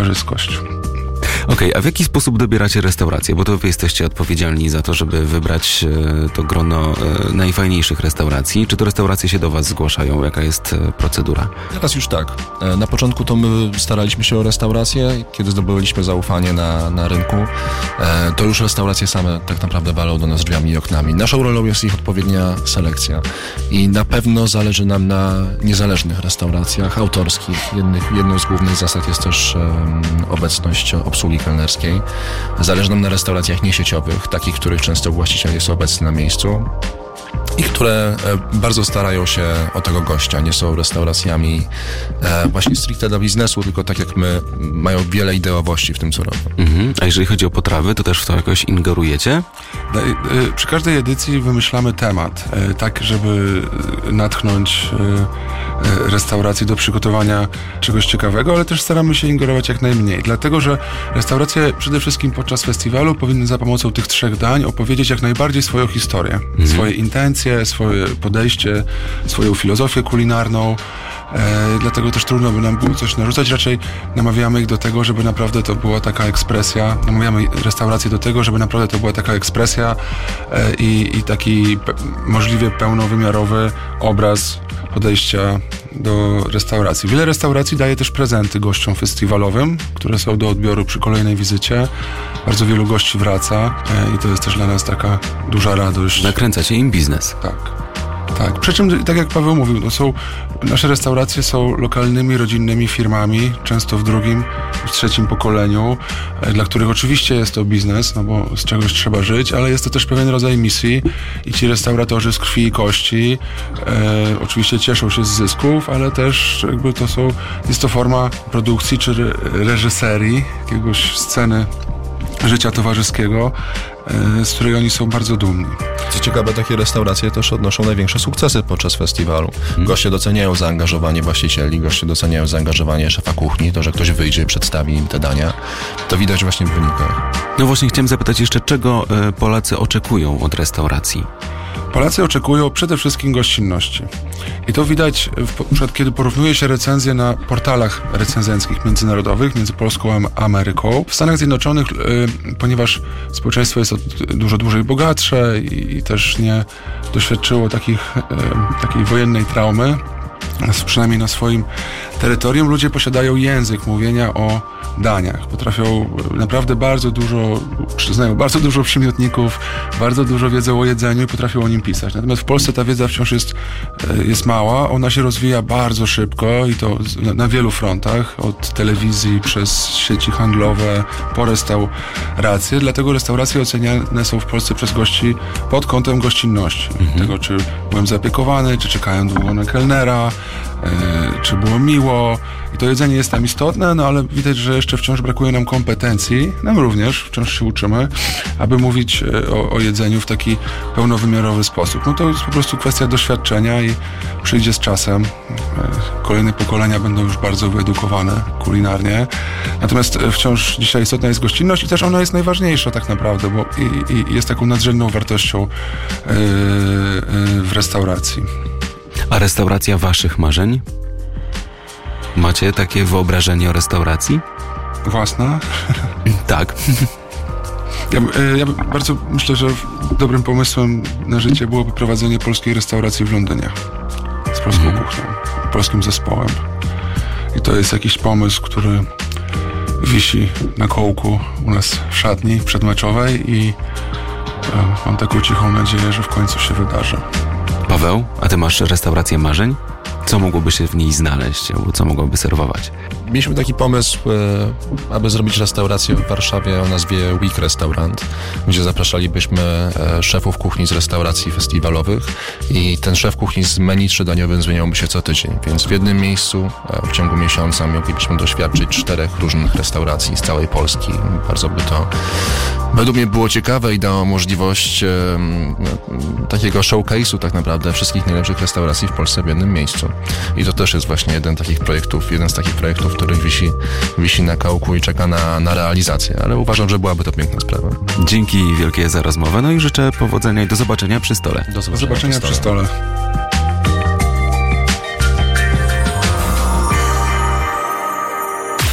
towarzyskość. Okej, a w jaki sposób dobieracie restauracje? Bo to wy jesteście odpowiedzialni za to, żeby wybrać to grono najfajniejszych restauracji. Czy to restauracje się do was zgłaszają? Jaka jest procedura? Teraz już tak. Na początku to my staraliśmy się o restauracje. Kiedy zdobyliśmy zaufanie na rynku, to już restauracje same tak naprawdę walą do nas drzwiami i oknami. Naszą rolą jest ich odpowiednia selekcja. I na pewno zależy nam na niezależnych restauracjach, autorskich. Jedną z głównych zasad jest też obecność obsługi kelnerskiej. Zależy nam na restauracjach niesieciowych, takich, których często właściciel jest obecny na miejscu i które bardzo starają się o tego gościa. Nie są restauracjami właśnie stricte dla biznesu, tylko tak jak my, mają wiele ideowości w tym, co robią. A jeżeli chodzi o potrawy, to też w to jakoś ingerujecie? Przy każdej edycji wymyślamy temat, tak żeby natchnąć restaurację do przygotowania czegoś ciekawego, ale też staramy się ingerować jak najmniej, dlatego że restauracje przede wszystkim podczas festiwalu powinny za pomocą tych 3 dań opowiedzieć jak najbardziej swoją historię, swoje intencje, swoje podejście, swoją filozofię kulinarną. Dlatego też trudno by nam było coś narzucać, raczej namawiamy ich do tego, żeby naprawdę to była taka ekspresja, namawiamy restaurację do tego, żeby naprawdę to była taka ekspresja i taki możliwie pełnowymiarowy obraz podejścia do restauracji. Wiele restauracji daje też prezenty gościom festiwalowym, które są do odbioru przy kolejnej wizycie. Bardzo wielu gości wraca i to jest też dla nas taka duża radość. Nakręcacie im biznes. Tak. Przy czym, tak jak Paweł mówił, nasze restauracje są lokalnymi, rodzinnymi firmami, często w 2., w 3. pokoleniu, dla których oczywiście jest to biznes, no bo z czegoś trzeba żyć, ale jest to też pewien rodzaj misji i ci restauratorzy z krwi i kości oczywiście cieszą się z zysków, ale też jakby jest to forma produkcji czy reżyserii, jakiegoś sceny życia towarzyskiego, z której oni są bardzo dumni. Co ciekawe, takie restauracje też odnoszą największe sukcesy podczas festiwalu. Goście doceniają zaangażowanie właścicieli, goście doceniają zaangażowanie szefa kuchni, to, że ktoś wyjdzie i przedstawi im te dania. To widać właśnie w wynikach. No właśnie, chciałem zapytać jeszcze, czego Polacy oczekują od restauracji? Polacy oczekują przede wszystkim gościnności. I to widać, kiedy porównuje się recenzje na portalach recenzenckich międzynarodowych między Polską a Ameryką. W Stanach Zjednoczonych, ponieważ społeczeństwo jest dużo dłużej bogatsze i też nie doświadczyło takiej wojennej traumy, przynajmniej na swoim terytorium, ludzie posiadają język mówienia o daniach. Potrafią naprawdę znają bardzo dużo przymiotników, bardzo dużo wiedzą o jedzeniu i potrafią o nim pisać. Natomiast w Polsce ta wiedza wciąż jest mała, ona się rozwija bardzo szybko i to na wielu frontach, od telewizji przez sieci handlowe po restauracje, dlatego restauracje oceniane są w Polsce przez gości pod kątem gościnności. Tego, czy byłem zaapiekowany, czy czekałem długo na kelnera, czy było miło. I to jedzenie jest tam istotne, no ale widać, że jeszcze wciąż brakuje nam kompetencji, nam również, wciąż się uczymy, aby mówić o jedzeniu w taki pełnowymiarowy sposób. No to jest po prostu kwestia doświadczenia i przyjdzie z czasem. Kolejne pokolenia będą już bardzo wyedukowane kulinarnie. Natomiast wciąż dzisiaj istotna jest gościnność i też ona jest najważniejsza tak naprawdę, bo i jest taką nadrzędną wartością w restauracji. A restauracja waszych marzeń? Macie takie wyobrażenie o restauracji? Własna? Tak. Ja bardzo myślę, że dobrym pomysłem na życie byłoby prowadzenie polskiej restauracji w Londynie. Z polską kuchnią, polskim zespołem. I to jest jakiś pomysł, który wisi na kołku u nas w szatni przedmeczowej i mam taką cichą nadzieję, że w końcu się wydarzy. Paweł, a ty masz restaurację marzeń? Co mogłoby się w niej znaleźć, albo co mogłoby serwować? Mieliśmy taki pomysł, aby zrobić restaurację w Warszawie o nazwie Week Restaurant, gdzie zapraszalibyśmy szefów kuchni z restauracji festiwalowych i ten szef kuchni z menu 3-daniowym zmieniałby się co tydzień, więc w jednym miejscu w ciągu miesiąca moglibyśmy doświadczyć 4 różnych restauracji z całej Polski. Bardzo by to według mnie było ciekawe i dało możliwość takiego showcase'u tak naprawdę wszystkich najlepszych restauracji w Polsce w jednym miejscu. I to też jest właśnie jeden z takich projektów, który wisi na kołku i czeka na realizację, ale uważam, że byłaby to piękna sprawa. Dzięki wielkie za rozmowę, no i życzę powodzenia i do zobaczenia przy stole. Do zobaczenia przy stole.